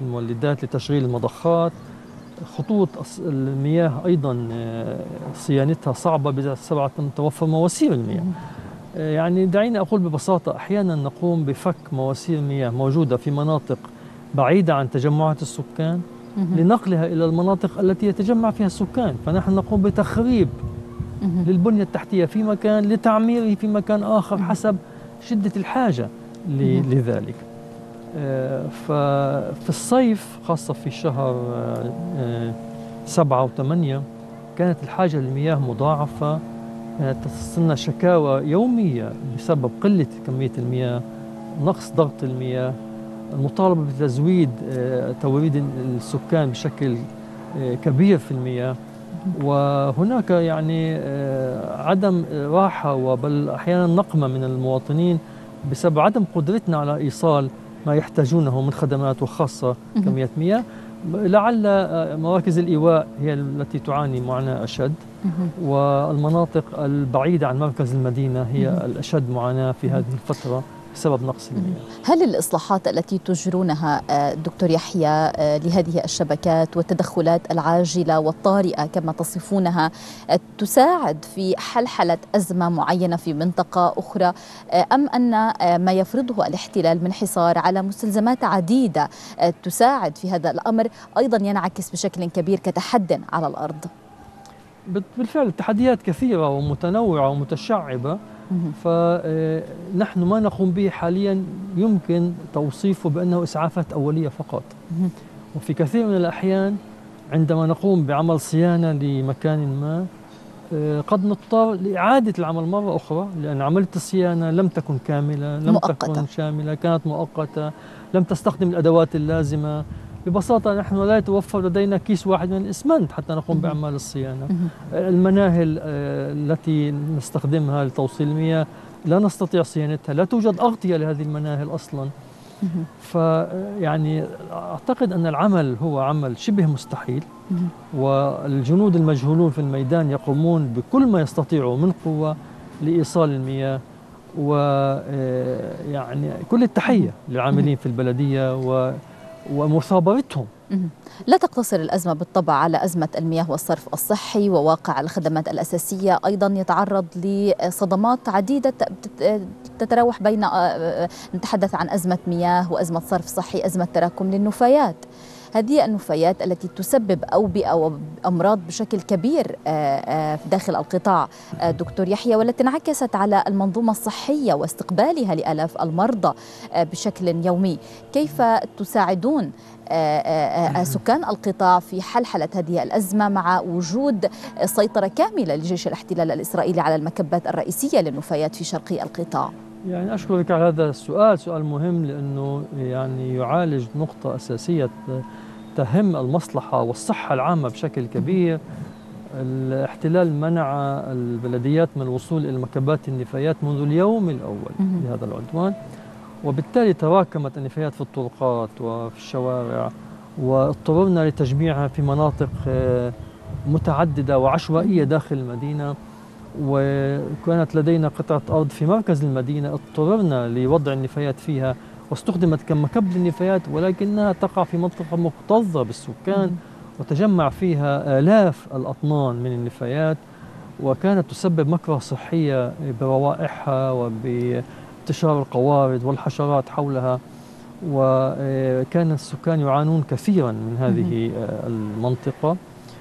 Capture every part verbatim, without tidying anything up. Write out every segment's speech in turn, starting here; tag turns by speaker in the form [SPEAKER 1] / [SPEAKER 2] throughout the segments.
[SPEAKER 1] المولدات لتشغيل المضخات. خطوط المياه أيضا صيانتها صعبة بسبب توفر مواسير المياه. يعني دعيني أقول ببساطة، أحيانا نقوم بفك مواسير مياه موجودة في مناطق بعيدة عن تجمعات السكان لنقلها إلى المناطق التي يتجمع فيها السكان، فنحن نقوم بتخريب للبنية التحتية في مكان لتعميره في مكان آخر حسب شدة الحاجة لذلك. ففي الصيف خاصة في شهر سبعة وثمانية كانت الحاجة للمياه مضاعفة، كانت تصلنا شكاوى يومية بسبب قلة كمية المياه، نقص ضغط المياه، المطالبة بتزويد توريد السكان بشكل كبير في المياه، وهناك يعني عدم راحة وبل أحيانا نقمة من المواطنين بسبب عدم قدرتنا على إيصال ما يحتاجونه من خدمات وخاصة كمية مياه. لعل مراكز الإيواء هي التي تعاني معاناة أشد، والمناطق البعيدة عن مركز المدينة هي الأشد معاناة في هذه الفترة بسبب نقص المياه.
[SPEAKER 2] هل الإصلاحات التي تجرونها دكتور يحيى لهذه الشبكات والتدخلات العاجلة والطارئة كما تصفونها تساعد في حلحلة أزمة معينة في منطقة أخرى، أم أن ما يفرضه الاحتلال من حصار على مستلزمات عديدة تساعد في هذا الأمر أيضا ينعكس بشكل كبير كتحد على الأرض؟
[SPEAKER 1] بالفعل التحديات كثيرة ومتنوعة ومتشعبة، فنحن ما نقوم به حاليا يمكن توصيفه بأنه إسعافات أولية فقط. وفي كثير من الأحيان عندما نقوم بعمل صيانة لمكان ما قد نضطر لإعادة العمل مرة أخرى، لأن عملية الصيانة لم تكن كاملة، لم
[SPEAKER 2] مؤقتة.
[SPEAKER 1] تكن شاملة، كانت مؤقتة، لم تستخدم الأدوات اللازمة. ببساطة نحن لا يتوفر لدينا كيس واحد من الإسمنت حتى نقوم بأعمال الصيانة. المناهل التي نستخدمها لتوصيل المياه لا نستطيع صيانتها، لا توجد أغطية لهذه المناهل أصلا. فيعني أعتقد أن العمل هو عمل شبه مستحيل، والجنود المجهولون في الميدان يقومون بكل ما يستطيعوا من قوة لإيصال المياه، ويعني كل التحية للعاملين في البلدية و ومثابرتهم.
[SPEAKER 2] لا تقتصر الأزمة بالطبع على أزمة المياه والصرف الصحي، وواقع الخدمات الأساسية أيضا يتعرض لصدمات عديدة تتراوح بين نتحدث عن أزمة مياه وأزمة صرف صحي، أزمة تراكم للنفايات. هذه النفايات التي تسبب أوبئة وأمراض بشكل كبير داخل القطاع دكتور يحيى، والتي انعكست على المنظومة الصحية واستقبالها لآلاف المرضى بشكل يومي. كيف تساعدون سكان القطاع في حلحلة هذه الأزمة مع وجود سيطرة كاملة لجيش الاحتلال الإسرائيلي على المكبات الرئيسية للنفايات في شرقي القطاع؟
[SPEAKER 1] يعني أشكرك على هذا السؤال، سؤال مهم لأنه يعني يعالج نقطة أساسية تهم المصلحة والصحة العامة بشكل كبير. الاحتلال منع البلديات من الوصول إلى مكبات النفايات منذ اليوم الأول لهذا العدوان، وبالتالي تراكمت النفايات في الطرقات وفي الشوارع، واضطررنا لتجميعها في مناطق متعددة وعشوائية داخل المدينة. وكانت لدينا قطعة أرض في مركز المدينة اضطررنا لوضع النفايات فيها، واستخدمت كمكب للنفايات، ولكنها تقع في منطقة مكتظة بالسكان وتجمع فيها آلاف الأطنان من النفايات، وكانت تسبب مكره صحية بروائحها وبانتشار القوارض والحشرات حولها، وكان السكان يعانون كثيرا من هذه المنطقة.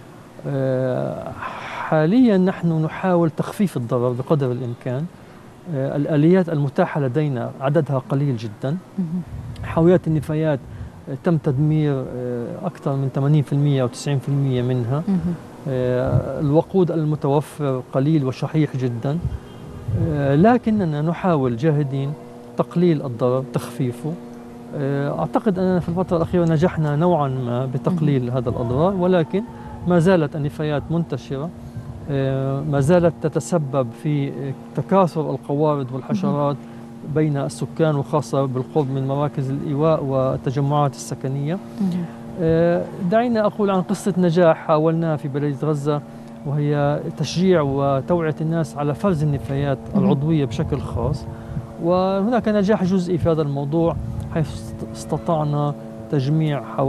[SPEAKER 1] حاليا نحن نحاول تخفيف الضرر بقدر الإمكان. الآليات المتاحة لدينا عددها قليل جدا. حاويات النفايات تم تدمير أكثر من ثمانين بالمئة أو تسعين بالمئة منها. الوقود المتوفر قليل وشحيح جدا، لكننا نحاول جاهدين تقليل الضرر، تخفيفه. أعتقد أننا في الفترة الأخيرة نجحنا نوعا ما بتقليل هذا الأضرار، ولكن ما زالت النفايات منتشرة، ما زالت تتسبب في تكاثر القوارض والحشرات بين السكان، وخاصة بالقرب من مراكز الإيواء والتجمعات السكنية. دعينا أقول عن قصة نجاح حاولناها في بلدية غزة، وهي تشجيع وتوعية الناس على فرز النفايات العضوية بشكل خاص. وهناك نجاح جزئي في هذا الموضوع، حيث استطعنا تجميع